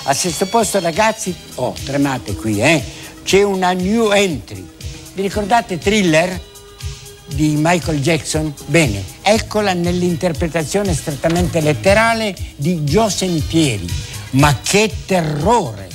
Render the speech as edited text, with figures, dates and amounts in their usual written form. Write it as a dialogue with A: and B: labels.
A: Al sesto posto, ragazzi, tremate qui, c'è una new entry. Vi ricordate Thriller di Michael Jackson? Bene, eccola nell'interpretazione strettamente letterale di Gio Sempieri. Ma che terrore!